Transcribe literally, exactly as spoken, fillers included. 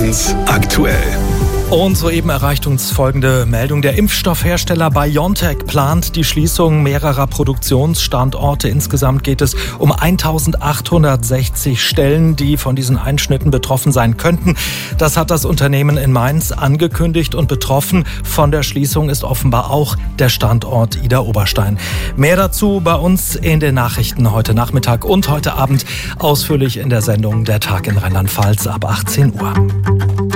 eins aktuell. Und soeben erreicht uns folgende Meldung. Der Impfstoffhersteller BioNTech plant die Schließung mehrerer Produktionsstandorte. Insgesamt geht es um eintausendachthundertsechzig Stellen, die von diesen Einschnitten betroffen sein könnten. Das hat das Unternehmen in Mainz angekündigt, und betroffen von der Schließung ist offenbar auch der Standort Idar-Oberstein. Mehr dazu bei uns in den Nachrichten heute Nachmittag und heute Abend ausführlich in der Sendung Der Tag in Rheinland-Pfalz ab achtzehn Uhr.